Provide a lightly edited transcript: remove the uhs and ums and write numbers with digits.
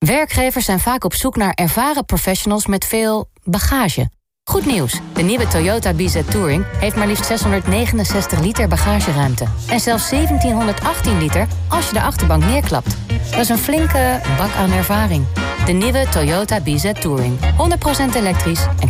Werkgevers zijn vaak op zoek naar ervaren professionals met veel bagage. Goed nieuws, de nieuwe Toyota BZ Touring heeft maar liefst 669 liter bagageruimte. En zelfs 1718 liter als je de achterbank neerklapt. Dat is een flinke bak aan ervaring. De nieuwe Toyota BZ Touring. 100% elektrisch en